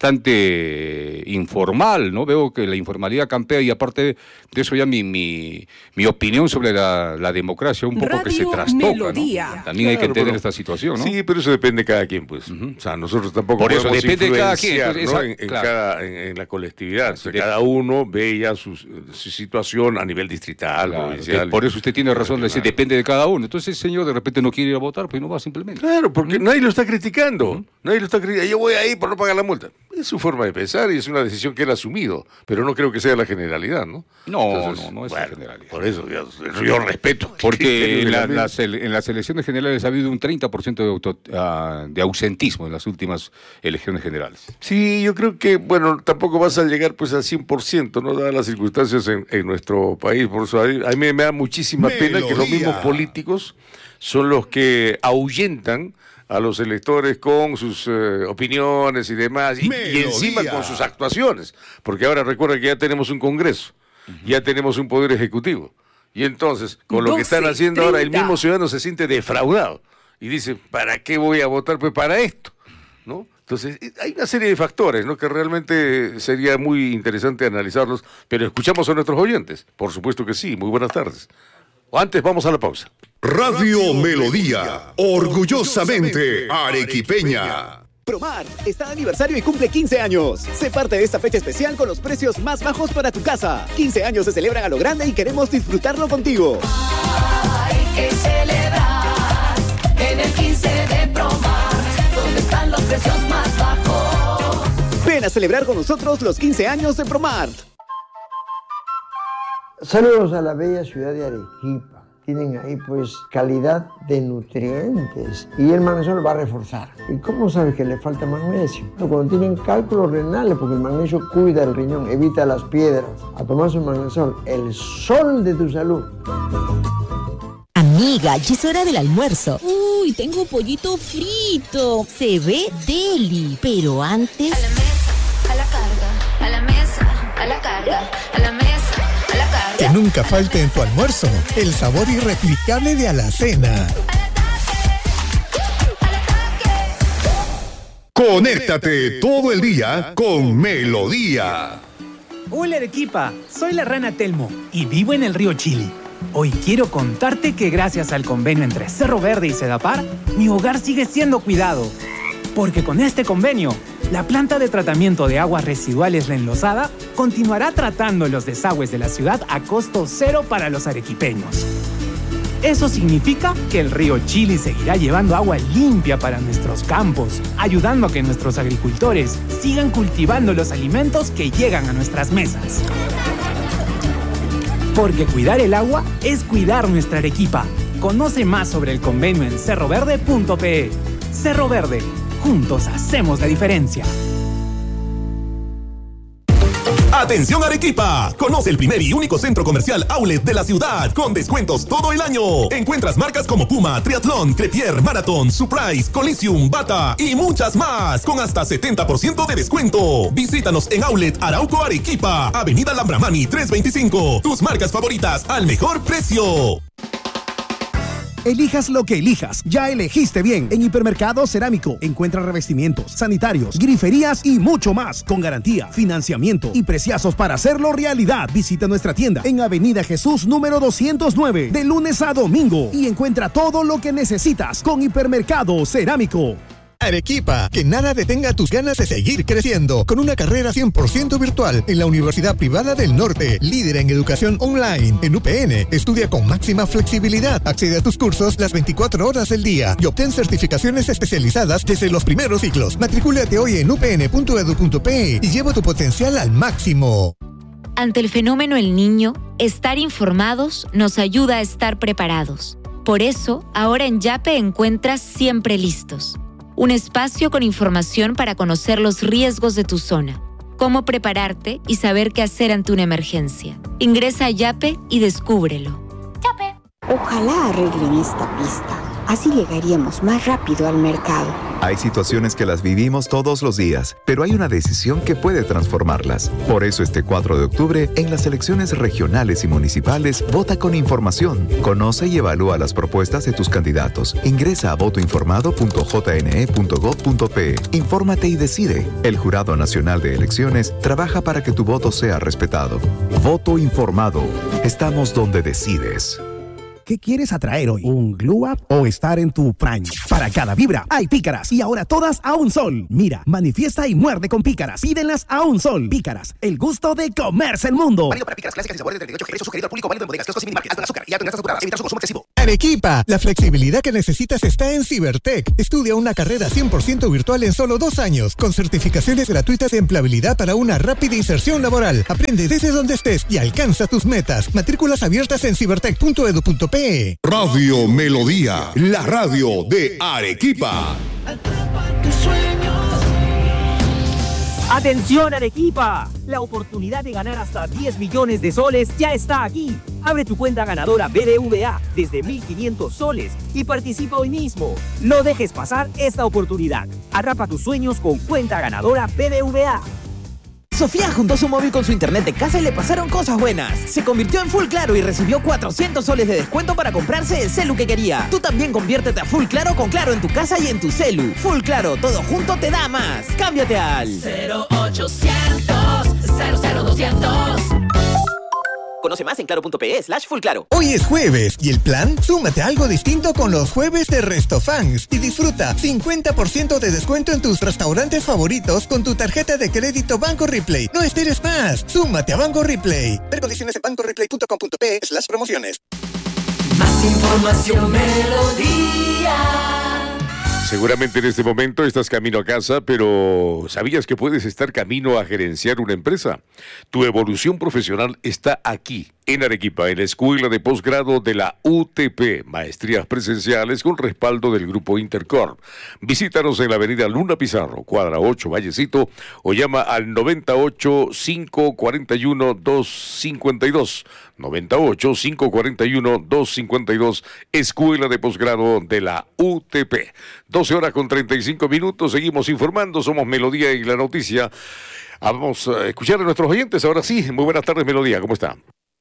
bastante informal, ¿no? Veo que la informalidad campea y aparte de eso ya mi, mi, mi opinión sobre la, la democracia un poco que se Radio trastoca, Melodía. ¿no? También hay que Claro, entender pero- esta situación, ¿no? Sí, pero eso depende de cada quien, pues. O sea, nosotros tampoco Por eso podemos depende de cada quien, influenciar, entonces, ¿no? esa- en, en claro. cada, en, en la colectividad. O sea, de- cada uno ve ya su, su situación a nivel distrital, Claro, provincial. que por eso usted tiene razón de decir, depende de cada uno. Entonces, el señor de repente no quiere ir a votar, pues no va simplemente. Claro, porque nadie lo está criticando. Nadie lo está criticando. Yo voy ahí por no pagar la multa. Es su forma de pensar y es una decisión que él ha asumido, pero no creo que sea la generalidad, ¿no? No, no, no es la generalidad. Por eso yo, yo respeto. el Porque criterio en, de la- la misma. las, ele- en las elecciones generales ha habido un treinta por ciento de, auto- ah, de ausentismo en las últimas elecciones generales. Sí, yo creo que, bueno, tampoco vas a llegar pues al cien por ciento, ¿no? Dadas las circunstancias en, en nuestro país. Por eso a mí, a mí me da muchísima pena que los mismos políticos son los que ahuyentan a los electores con sus eh, opiniones y demás, y, y encima con sus actuaciones. Porque ahora recuerda que ya tenemos un Congreso, ya tenemos un Poder Ejecutivo. Y entonces, con lo que están doce haciendo ahora, el treinta. mismo ciudadano se siente defraudado. Y dice, ¿para qué voy a votar? Pues para esto, ¿no? Entonces, eh, hay una serie de factores, ¿no? Que realmente sería muy interesante analizarlos, pero escuchamos a nuestros oyentes. Por supuesto que sí. Muy buenas tardes. O antes, vamos a la pausa. Radio Melodía, orgullosamente arequipeña. Promart está de aniversario y cumple quince años. Sé parte de esta fecha especial con los precios más bajos para tu casa. quince años se celebran a lo grande y queremos disfrutarlo contigo. Hay que celebrar en el quince de Promart, donde están los precios más bajos. Ven a celebrar con nosotros los quince años de Promart. Saludos a la bella ciudad de Arequipa. Tienen ahí pues calidad de nutrientes y el magnesio lo va a reforzar. ¿Y cómo sabes que le falta magnesio? Cuando tienen cálculos renales, porque el magnesio cuida el riñón, evita las piedras. A tomar su magnesio, el sol de tu salud. Amiga, ya es hora del almuerzo. Uy, tengo pollito frito. Se ve deli, pero antes... A la mesa, a la carga, a la mesa, a la carga, a la mesa. Que nunca falte en tu almuerzo el sabor irreplicable de Alacena. Conéctate todo el día con Melodía. Hola Arequipa, soy la rana Telmo y vivo en el río Chili. Hoy quiero contarte que gracias al convenio entre Cerro Verde y Sedapar, mi hogar sigue siendo cuidado. Porque con este convenio, la planta de tratamiento de aguas residuales La Enlosada continuará tratando los desagües de la ciudad a costo cero para los arequipeños. Eso significa que el río Chili seguirá llevando agua limpia para nuestros campos, ayudando a que nuestros agricultores sigan cultivando los alimentos que llegan a nuestras mesas. Porque cuidar el agua es cuidar nuestra Arequipa. Conoce más sobre el convenio en cerro verde punto pe. Cerro Verde. Juntos hacemos la diferencia. ¡Atención Arequipa! Conoce el primer y único centro comercial outlet de la ciudad con descuentos todo el año. Encuentras marcas como Puma, Triathlon, Crepier, Marathon, Surprise, Coliseum, Bata y muchas más con hasta setenta por ciento de descuento. Visítanos en Outlet Arauco Arequipa, Avenida Lambramani trescientos veinticinco. Tus marcas favoritas al mejor precio. Elijas lo que elijas, ya elegiste bien. En Hipermercado Cerámico encuentra revestimientos, sanitarios, griferías y mucho más, con garantía, financiamiento y preciazos para hacerlo realidad. Visita nuestra tienda en Avenida Jesús número doscientos nueve, de lunes a domingo, y encuentra todo lo que necesitas con Hipermercado Cerámico. Arequipa, que nada detenga tus ganas de seguir creciendo con una carrera cien por ciento virtual en la Universidad Privada del Norte, líder en educación online. En U P N, estudia con máxima flexibilidad, accede a tus cursos las veinticuatro horas del día y obtén certificaciones especializadas desde los primeros ciclos. Matricúlate hoy en u p n punto e d u punto pe y lleva tu potencial al máximo. Ante el fenómeno El Niño, estar informados nos ayuda a estar preparados. Por eso, ahora en Yape encuentras Siempre Listos, un espacio con información para conocer los riesgos de tu zona, cómo prepararte y saber qué hacer ante una emergencia. Ingresa a Yape y descúbrelo. Yape. Ojalá arreglen esta pista. Así llegaríamos más rápido al mercado. Hay situaciones que las vivimos todos los días, pero hay una decisión que puede transformarlas. Por eso este cuatro de octubre, en las elecciones regionales y municipales, vota con información. Conoce y evalúa las propuestas de tus candidatos. Ingresa a voto informado punto j n e punto gov punto pe. Infórmate y decide. El Jurado Nacional de Elecciones trabaja para que tu voto sea respetado. Voto informado. Estamos donde decides. ¿Qué quieres atraer hoy? ¿Un glow up o estar en tu prime? Para cada vibra hay pícaras y ahora todas a un sol. Mira, manifiesta y muerde con pícaras. Pídenlas a un sol. Pícaras, el gusto de comerse el mundo. Válido para pícaras clásicas y sabores de treinta y ocho. Precio sugerido al público. Válido en bodegas, kioscos y minimarket. Alto en azúcar y alto en grasas saturadas. Evitar su consumo excesivo. Arequipa, la flexibilidad que necesitas está en Cibertech. Estudia una carrera cien por ciento virtual en solo dos años, con certificaciones gratuitas de empleabilidad para una rápida inserción laboral. Aprende desde donde estés y alcanza tus metas. Matrículas abiertas en cibertech punto e d u punto pe. Radio Melodía, la radio de Arequipa. ¡Atención Arequipa! La oportunidad de ganar hasta diez millones de soles ya está aquí. Abre tu cuenta ganadora B B V A desde mil quinientos soles y participa hoy mismo. No dejes pasar esta oportunidad. Atrapa tus sueños con cuenta ganadora B B V A. Sofía juntó su móvil con su internet de casa y le pasaron cosas buenas. Se convirtió en Full Claro y recibió cuatrocientos soles de descuento para comprarse el celu que quería. Tú también conviértete a Full Claro con Claro en tu casa y en tu celu. Full Claro, todo junto te da más. Cámbiate al cero ochocientos, cero cero doscientos. Conoce más en claro.pe slash full claro. Hoy es jueves y el plan, súmate a algo distinto con los jueves de Restofans y disfruta cincuenta por ciento de descuento en tus restaurantes favoritos con tu tarjeta de crédito Banco Replay. No esperes más, súmate a Banco Replay. Ver condiciones en banco replay punto com punto pe slash promociones. Más información, Melodía. Seguramente en este momento estás camino a casa, pero ¿sabías que puedes estar camino a gerenciar una empresa? Tu evolución profesional está aquí, en Arequipa, en la Escuela de Posgrado de la U T P, maestrías presenciales con respaldo del Grupo Intercorp. Visítanos en la avenida Luna Pizarro, cuadra ocho, Vallecito, o llama al noventa y ocho, cinco cuarenta y uno, dos cincuenta y dos. noventa y ocho, cinco cuarenta y uno, dos cincuenta y dos, Escuela de Posgrado de la U T P. doce horas con treinta y cinco minutos, seguimos informando, somos Melodía y la Noticia. Vamos a escuchar a nuestros oyentes, ahora sí. Muy buenas tardes, Melodía, ¿cómo está?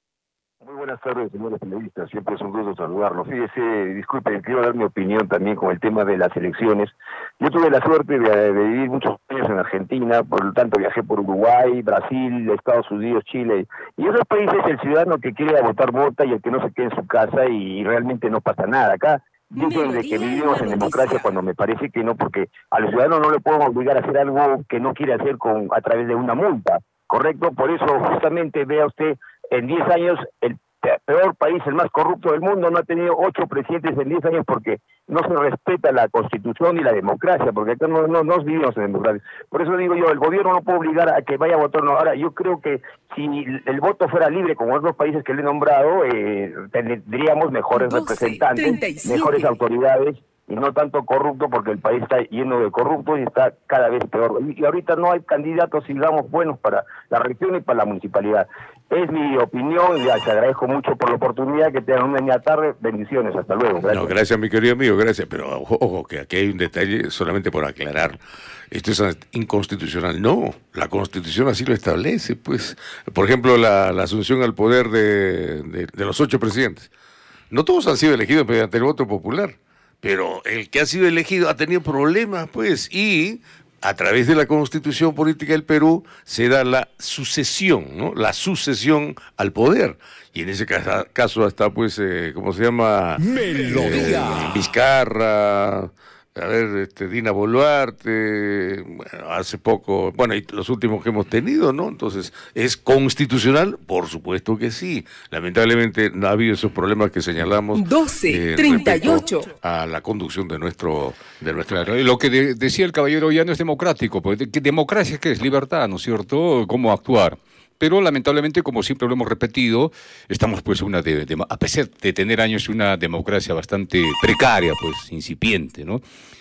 Muy buenas tardes, señores periodistas, siempre es un gusto saludarlos. Fíjese, disculpen, quiero dar mi opinión también con el tema de las elecciones. Yo tuve la suerte de, de vivir muchos años en Argentina, por lo tanto viajé por Uruguay, Brasil, Estados Unidos, Chile, y en esos países el ciudadano que quiere votar vota y el que no se quede en su casa y realmente no pasa nada. Acá dicen de que vivimos en democracia cuando me parece que no, porque a los ciudadanos no le podemos obligar a hacer algo que no quiere hacer con a través de una multa, ¿correcto? Por eso justamente vea usted, en diez años el peor país, el más corrupto del mundo, no ha tenido ocho presidentes en diez años porque no se respeta la Constitución y la democracia, porque acá no, no, no vivimos en democracia. Por eso digo yo, el gobierno no puede obligar a que vaya a votar. No. Ahora, yo creo que si el voto fuera libre, como otros países que le he nombrado, eh, tendríamos mejores doce, representantes, treinta y siete. Mejores autoridades, y no tanto corrupto, porque el país está lleno de corruptos y está cada vez peor. Y, y ahorita no hay candidatos, digamos, buenos para la región y para la municipalidad. Es mi opinión, ya te agradezco mucho por la oportunidad, que tengan una buena tarde, bendiciones, hasta luego. Gracias. No, gracias, mi querido amigo, gracias, pero ojo, ojo, que aquí hay un detalle solamente por aclarar. Esto es inconstitucional. No, la Constitución así lo establece, pues. Por ejemplo, la, la asunción al poder de, de, de los ocho presidentes. No todos han sido elegidos mediante el voto popular, pero el que ha sido elegido ha tenido problemas, pues, y a través de la Constitución Política del Perú se da la sucesión, ¿no? La sucesión al poder. Y en ese caso, caso está, pues, eh, ¿cómo se llama? Melodía. Eh, Vizcarra, a ver, este, Dina Boluarte, bueno, hace poco, bueno, y los últimos que hemos tenido, ¿no? Entonces, ¿es constitucional? Por supuesto que sí. Lamentablemente no ha habido esos problemas que señalamos. doce, treinta y ocho. A la conducción de nuestro... De nuestra... Claro, lo que de, decía el caballero ya no es democrático, porque ¿qué democracia qué es? Libertad, ¿no es cierto? ¿Cómo actuar? Pero lamentablemente, como siempre lo hemos repetido, estamos pues una de, de, a pesar de tener años una democracia bastante precaria, pues incipiente, ¿no?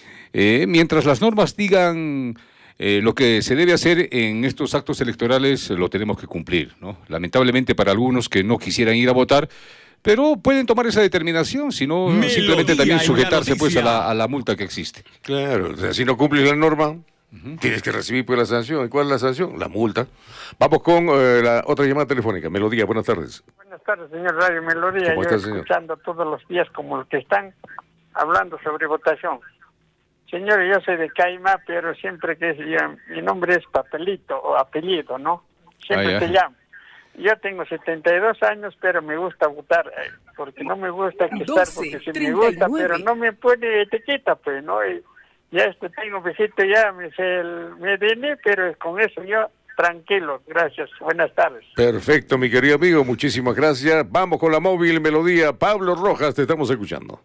Eh, mientras las normas digan eh, lo que se debe hacer en estos actos electorales, lo tenemos que cumplir, ¿no? Lamentablemente para algunos que no quisieran ir a votar, pero pueden tomar esa determinación, sino Melodía, simplemente también sujetarse pues a la, a la multa que existe. Claro, o sea, si no cumples la norma, uh-huh, tienes que recibir pues la sanción. ¿Y cuál es la sanción? La multa. Vamos con eh, la otra llamada telefónica. Melodía, buenas tardes. Buenas tardes, señor Radio Melodía. Yo está, escuchando señor? Todos los días como los que están hablando sobre votación. Señor, yo soy de Caima, pero siempre que yo, mi nombre es Papelito o apellido, ¿no? Siempre ah, te llamo. Yo tengo setenta y dos años, pero me gusta votar, eh, porque no me gusta que estar, porque si me gusta, pero no me pone etiqueta, pues, ¿no? Y ya este tengo visito ya, me sé el me D N I, pero con eso yo tranquilo, gracias, buenas tardes. Perfecto, mi querido amigo, muchísimas gracias. Vamos con la móvil Melodía. Pablo Rojas, te estamos escuchando.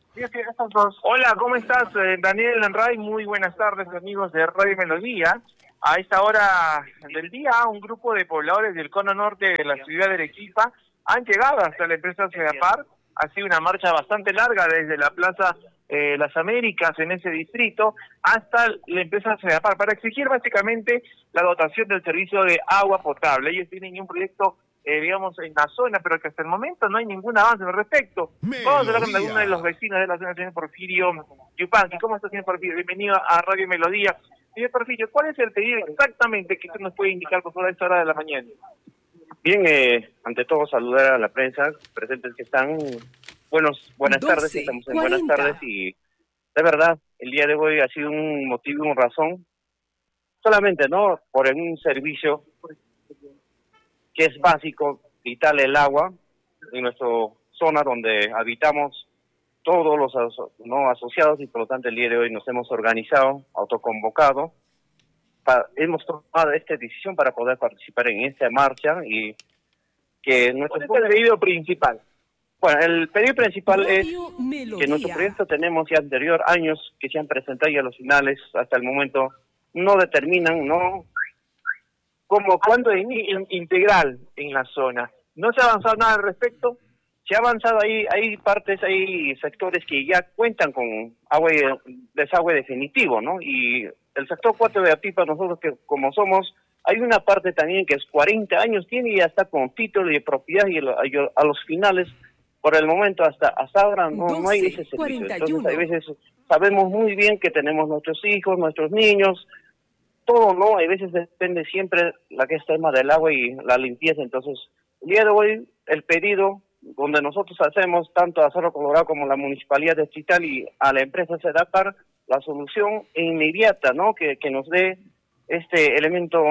Hola, ¿cómo estás? Eh, Daniel Enray, muy buenas tardes, amigos de Radio Melodía. A esta hora del día, un grupo de pobladores del cono norte de la ciudad de Arequipa han llegado hasta la empresa Sedapar. Ha sido una marcha bastante larga desde la Plaza eh, Las Américas en ese distrito hasta la empresa Sedapar para exigir básicamente la dotación del servicio de agua potable. Ellos tienen un proyecto, eh, digamos, en la zona, pero que hasta el momento no hay ningún avance al respecto. Melodía. Vamos a hablar con alguno de los vecinos de la zona, señor Porfirio Yupanqui. ¿Cómo está, señor Porfirio? Bienvenido a Radio Melodía. Señor Porfirio, ¿cuál es el pedido exactamente que usted nos puede indicar por favor a esta hora de la mañana? Bien, eh, ante todo saludar a la prensa presentes que están. Buenos, buenas doce, tardes, estamos en cuarenta. Buenas tardes y de verdad, el día de hoy ha sido un motivo y una razón, solamente, ¿no? Por un servicio que es básico, vital, el agua, en nuestra zona donde habitamos todos los aso no asociados, y por lo tanto el día de hoy nos hemos organizado, autoconvocado, para, hemos tomado esta decisión para poder participar en esta marcha. Y que nuestro ¿Cuál es el pedido principal? Bueno, el pedido principal Radio es Melodía. que nuestro proyecto tenemos ya anterior años que se han presentado y a los finales hasta el momento no determinan, no Como cuánto in in integral en la zona. ¿No se ha avanzado nada al respecto? Se ha avanzado ahí, hay partes, hay sectores que ya cuentan con agua y desagüe definitivo, ¿no? Y el sector cuatro de Apipa, nosotros que como somos, hay una parte también que es cuarenta años tiene y ya está con título de propiedad, y a los finales, por el momento, hasta, hasta ahora no, no hay ese servicio. Entonces, hay veces sabemos muy bien que tenemos nuestros hijos, nuestros niños, todo, ¿no? Hay veces depende siempre la que es tema del agua y la limpieza. Entonces, el día de hoy, el pedido donde nosotros hacemos tanto a Cerro Colorado como la Municipalidad Distrital y a la empresa Sedapar la solución inmediata, ¿no? Que, que nos dé este elemento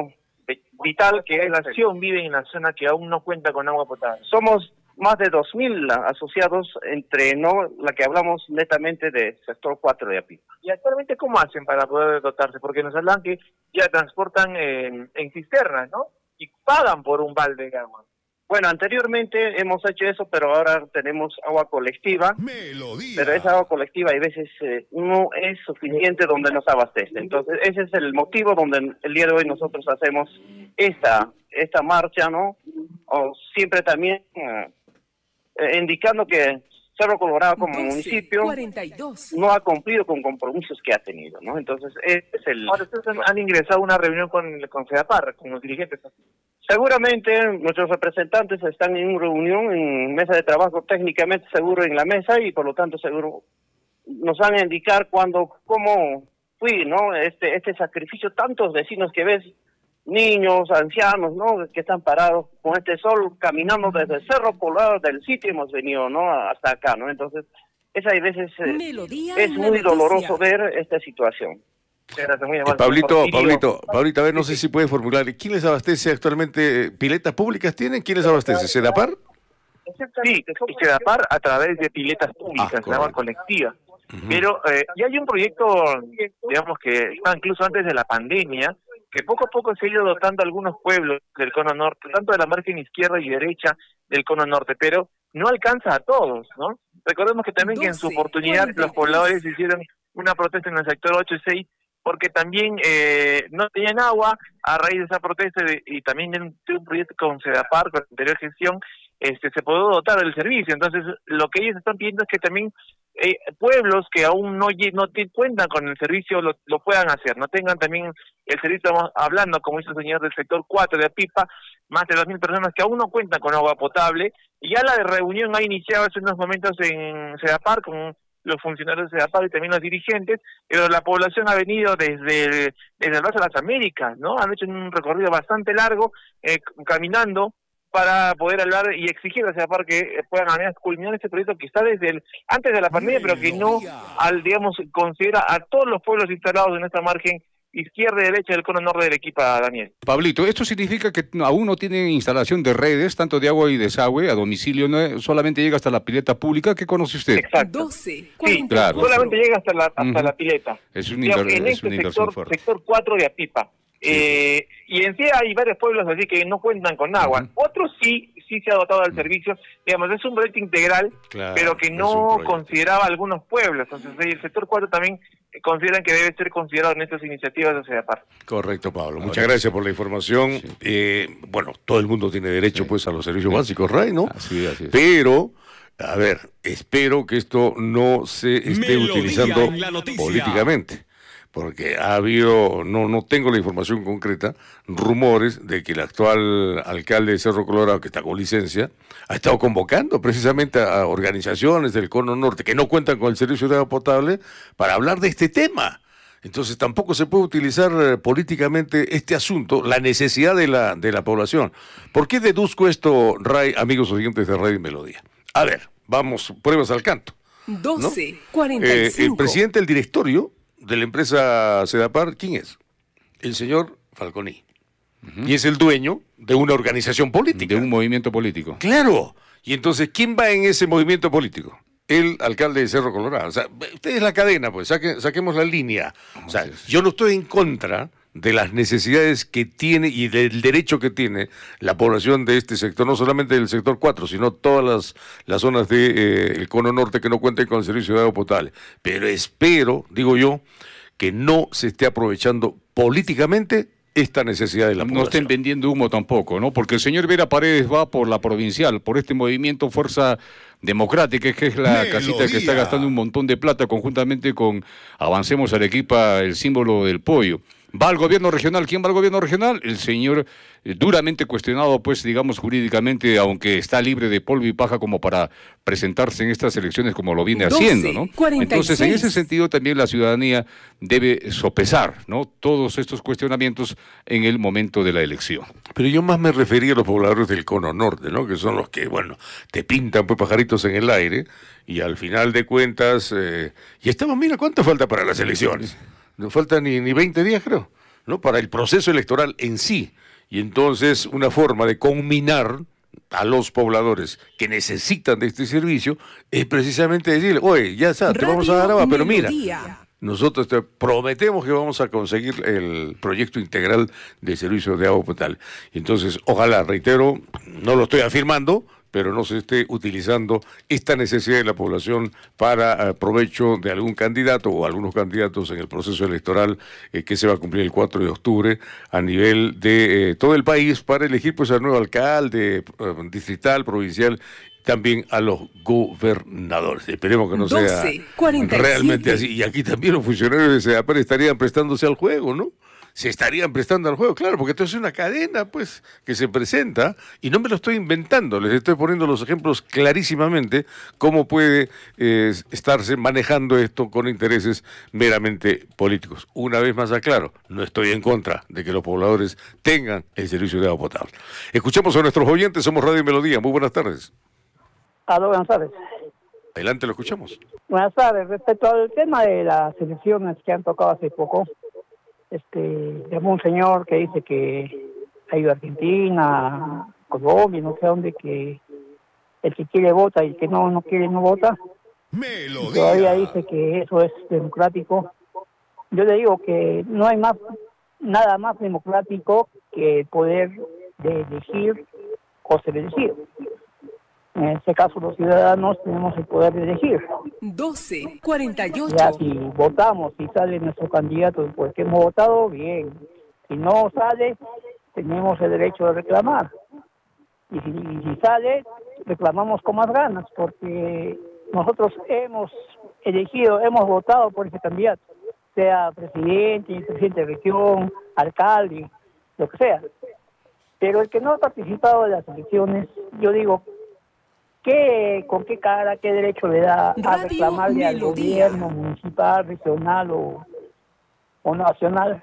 vital que es la acción. Vive en la zona que aún no cuenta con agua potable. Somos más de dos mil asociados, entre no la que hablamos netamente de sector cuatro de Apipa. ¿Y actualmente cómo hacen para poder dotarse? Porque nos hablan que ya transportan en, en cisternas, ¿no? Y pagan por un balde de agua. Bueno, anteriormente hemos hecho eso, pero ahora tenemos agua colectiva. Melodía. Pero esa agua colectiva a veces eh, no es suficiente donde nos abastece. Entonces, ese es el motivo donde el día de hoy nosotros hacemos esta esta marcha, ¿no? O siempre también eh, eh, indicando que Cerro Colorado como doce, municipio cuarenta y dos no ha cumplido con compromisos que ha tenido, ¿no? Entonces, ese es el... Ahora, ustedes han ingresado a una reunión con, con Sedapar, con los dirigentes. Seguramente nuestros representantes están en una reunión, en mesa de trabajo, técnicamente seguro en la mesa, y por lo tanto seguro nos van a indicar cuándo, cómo fui, ¿no? Este este sacrificio, tantos vecinos que ves, niños, ancianos, ¿no? Que están parados con este sol, caminando desde el Cerro Colorado del sitio, hemos venido, ¿no? Hasta acá, ¿no? Entonces, esa hay veces eh, es muy doloroso ver esta situación. Eh, Pablito, Pablito, Pablito, a ver, no sé si puede formular, ¿quién les abastece actualmente? ¿Piletas públicas tienen? ¿Quién les abastece? ¿Sedapar? Sí, Sedapar a través de piletas públicas, ah, agua colectiva. Uh-huh. Pero eh, ya hay un proyecto, digamos que está incluso antes de la pandemia, que poco a poco se ha ido dotando a algunos pueblos del cono norte, tanto de la margen izquierda y derecha del cono norte, pero no alcanza a todos, ¿no? Recordemos que también que en su oportunidad los pobladores hicieron una protesta en el sector ocho y seis, porque también eh, no tenían agua a raíz de esa protesta, de, y también de un, de un proyecto con Sedapar, con anterior gestión, este, se pudo dotar del servicio. Entonces, lo que ellos están pidiendo es que también eh, pueblos que aún no, no te cuentan con el servicio lo, lo puedan hacer, no tengan también el servicio. Estamos hablando, como dice el señor, del sector cuatro de Apipa, más de dos mil personas que aún no cuentan con agua potable, y ya la reunión ha iniciado hace unos momentos en Sedapar con los funcionarios de Sedapar y también los dirigentes, pero la población ha venido desde el, desde el Brazo de las Américas, ¿no? Han hecho un recorrido bastante largo, eh, caminando, para poder hablar y exigir a Sedapar que puedan al menos culminar este proyecto que está desde el, antes de la pandemia, pero que no, al digamos, considera a todos los pueblos instalados en esta margen izquierda y derecha del cono norte del Arequipa, Daniel. Pablito, ¿esto significa que aún no tienen instalación de redes, tanto de agua y desagüe, a domicilio, no solamente llega hasta la pileta pública? ¿Qué conoce usted? Exacto. doce, sí, claro. Solamente llega hasta la hasta uh-huh. la pileta. Es un inter, en es este una sector, sector cuatro de Apipa. Sí. Eh, y en sí hay varios pueblos así que no cuentan con agua. Uh-huh. Otros sí, sí se ha dotado del uh-huh. servicio. Digamos, es un proyecto integral, claro, pero que no consideraba algunos pueblos. Entonces, el sector cuatro también consideran que debe ser considerado en estas iniciativas de Sedapar. Correcto, Pablo. Muchas gracias por la información. Sí. Eh, bueno, todo el mundo tiene derecho sí. pues a los servicios sí. básicos, Ray, ¿no? Así, así es. Pero, a ver, espero que esto no se esté Melodía utilizando políticamente. Porque ha habido, no no tengo la información concreta, rumores de que el actual alcalde de Cerro Colorado, que está con licencia, ha estado convocando precisamente a organizaciones del cono norte que no cuentan con el servicio de agua potable para hablar de este tema. Entonces tampoco se puede utilizar eh, políticamente este asunto, la necesidad de la, de la población. ¿Por qué deduzco esto, Ray, amigos oyentes de Radio Melodía? A ver, vamos, pruebas al canto, ¿no? doce, cuarenta y cinco. Eh, el presidente del directorio de la empresa Sedapar, ¿quién es? El señor Falconi. Uh-huh. Y es el dueño de una organización política. De un movimiento político. Claro. Y entonces, ¿quién va en ese movimiento político? El alcalde de Cerro Colorado. O sea, usted es la cadena, pues, saque, saquemos la línea. O sea, yo no estoy en contra de las necesidades que tiene y del derecho que tiene la población de este sector, no solamente del sector cuatro, sino todas las, las zonas del de, eh, cono norte que no cuenten con el servicio de agua potable. Pero espero, digo yo, que no se esté aprovechando políticamente esta necesidad de la población. No estén vendiendo humo tampoco, ¿no? Porque el señor Vera Paredes va por la provincial, por este movimiento Fuerza Democrática, que es la Melodía. Casita que está gastando un montón de plata conjuntamente con Avancemos Arequipa, el símbolo del pollo. Va al gobierno regional. ¿Quién va al gobierno regional? El señor eh, duramente cuestionado, pues, digamos, jurídicamente, aunque está libre de polvo y paja como para presentarse en estas elecciones como lo viene doce, haciendo, ¿no? cuarenta y seis. Entonces, en ese sentido, también la ciudadanía debe sopesar, ¿no?, todos estos cuestionamientos en el momento de la elección. Pero yo más me refería a los pobladores del cono norte, ¿no?, que son los que, bueno, te pintan, pues, pajaritos en el aire, y al final de cuentas, eh, y estamos, mira, ¿cuánto falta para las elecciones? No falta ni, ni veinte días, creo, ¿no?, para el proceso electoral en sí. Y entonces una forma de conminar a los pobladores que necesitan de este servicio es precisamente decirle, oye, ya está, te vamos a dar agua, pero mira, nosotros te prometemos que vamos a conseguir el proyecto integral de servicio de agua potable. Y entonces, ojalá, reitero, no lo estoy afirmando, pero no se esté utilizando esta necesidad de la población para uh, provecho de algún candidato o algunos candidatos en el proceso electoral eh, que se va a cumplir el cuatro de octubre a nivel de eh, todo el país para elegir, pues, al nuevo alcalde uh, distrital, provincial, también a los gobernadores. Esperemos que no doce, sea cuarenta y siete. Realmente así. Y aquí también los funcionarios de SEDAPAR estarían prestándose al juego, ¿no? Se estarían prestando al juego, claro, porque esto es una cadena, pues, que se presenta, y no me lo estoy inventando, les estoy poniendo los ejemplos clarísimamente, cómo puede eh, estarse manejando esto con intereses meramente políticos. Una vez más aclaro, no estoy en contra de que los pobladores tengan el servicio de agua potable. Escuchamos a nuestros oyentes, somos Radio Melodía, muy buenas tardes. Aló, buenas tardes. Adelante, lo escuchamos. Buenas tardes, respecto al tema de las elecciones que han tocado hace poco, Este, llamó un señor que dice que ha ido a Argentina, Colombia, no sé dónde, que el que quiere vota y el que no, no quiere no vota. Y todavía dice que eso es democrático. Yo le digo que no hay más nada más democrático que el poder de elegir o ser elegido. En este caso, los ciudadanos tenemos el poder de elegir. doce, cuarenta y ocho. Ya si votamos, si sale nuestro candidato por el que hemos votado, bien. Si no sale, tenemos el derecho de reclamar. Y si, y si sale, reclamamos con más ganas, porque nosotros hemos elegido, hemos votado por ese candidato, sea presidente, presidente de región, alcalde, lo que sea. Pero el que no ha participado de las elecciones, yo digo, ¿Qué, ¿con qué cara, qué derecho le da a reclamarle al gobierno municipal, regional o, o nacional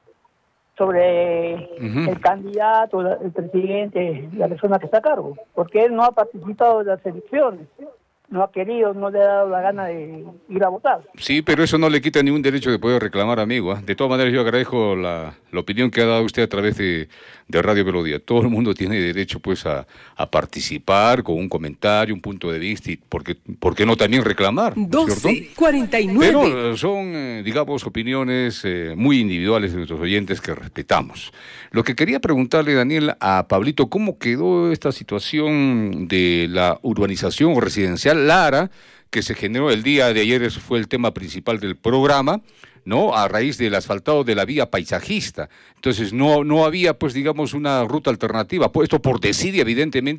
sobre uh-huh. el candidato, el presidente, la persona que está a cargo? Porque él no ha participado de las elecciones, no ha querido, no le ha dado la gana de ir a votar. Sí, pero eso no le quita ningún derecho de poder reclamar, amigo, ¿eh? De todas maneras, yo agradezco la, la opinión que ha dado usted a través de, de Radio Melodía. Todo el mundo tiene derecho, pues, a, a participar con un comentario, un punto de vista, y porque, ¿por qué no también reclamar? doce, cuarenta y nueve. Pero son, eh, digamos, opiniones eh, muy individuales de nuestros oyentes que respetamos. Lo que quería preguntarle, Daniel, a Pablito, ¿cómo quedó esta situación de la urbanización o residencial Lara, que se generó el día de ayer? Eso fue el tema principal del programa, ¿no? A raíz del asfaltado de la vía paisajista. Entonces no, no había, pues, digamos, una ruta alternativa. Pues esto por desidia, evidentemente,